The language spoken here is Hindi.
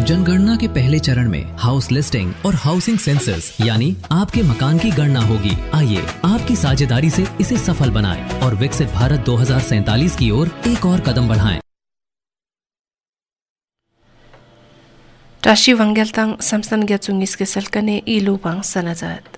जनगणना के पहले चरण में हाउस लिस्टिंग और हाउसिंग सेंसस यानी आपके मकान की गणना होगी। आइए आपकी साझेदारी से इसे सफल बनाएं और विकसित भारत 2047 की ओर एक और कदम बढ़ाएं। राशि वंगेल तंग समसन गया चुंगिस के सलकने इलू बांग सनाजात